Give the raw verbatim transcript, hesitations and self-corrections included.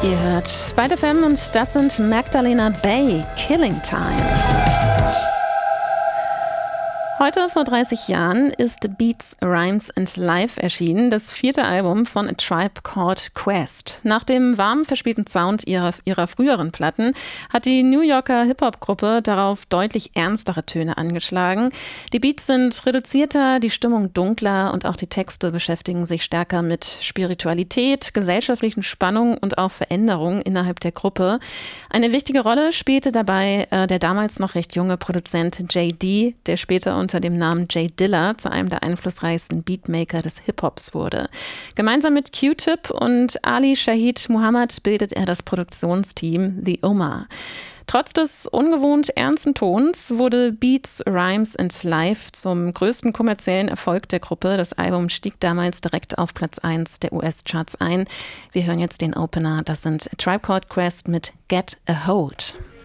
Ihr hört Spite F M und das sind Magdalena Bay, Killing Time. Heute vor dreißig Jahren ist Beats, Rhymes and Life erschienen, das vierte Album von A Tribe Called Quest. Nach dem warmen, verspielten Sound ihrer, ihrer früheren Platten hat die New Yorker Hip-Hop-Gruppe darauf deutlich ernstere Töne angeschlagen. Die Beats sind reduzierter, die Stimmung dunkler und auch die Texte beschäftigen sich stärker mit Spiritualität, gesellschaftlichen Spannungen und auch Veränderungen innerhalb der Gruppe. Eine wichtige Rolle spielte dabei äh, der damals noch recht junge Produzent J D, der später unter dem Namen J Dilla zu einem der einflussreichsten Beatmaker des Hip-Hops wurde. Gemeinsam mit Q-Tip und Ali Shaheed Muhammad bildet er das Produktionsteam The Ummah. Trotz des ungewohnt ernsten Tons wurde Beats, Rhymes and Life zum größten kommerziellen Erfolg der Gruppe. Das Album stieg damals direkt auf Platz eins der U S-Charts ein. Wir hören jetzt den Opener, das sind A Tribe Called Quest mit Get a Hold.